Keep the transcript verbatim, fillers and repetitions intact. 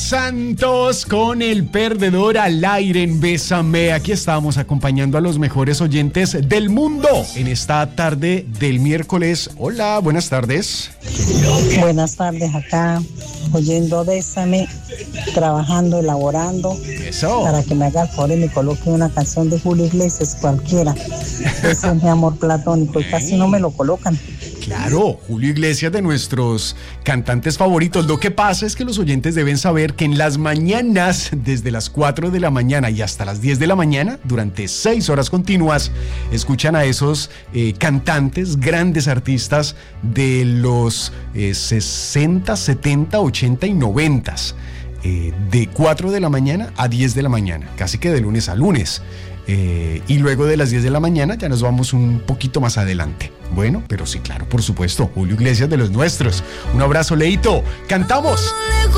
Santos con El Perdedor al aire en Bésame. Aquí estamos acompañando a los mejores oyentes del mundo en esta tarde del miércoles. Hola, buenas tardes. Buenas tardes, acá oyendo Bésame, trabajando, elaborando. Eso. Para que me haga el favor y me coloque una canción de Julio Iglesias cualquiera. Ese es mi amor platónico y casi no me lo colocan. Claro, Julio Iglesias, de nuestros cantantes favoritos. Lo que pasa es que los oyentes deben saber que en las mañanas, desde las cuatro de la mañana y hasta las diez de la mañana, durante seis horas continuas, escuchan a esos eh, cantantes, grandes artistas de los eh, sesenta, setenta, ochenta y noventa, eh, de cuatro de la mañana a diez de la mañana, casi que de lunes a lunes. Eh, y luego de las diez de la mañana ya nos vamos un poquito más adelante. Bueno, pero sí, claro, por supuesto, Julio Iglesias de los nuestros. Un abrazo, Leito. ¡Cantamos!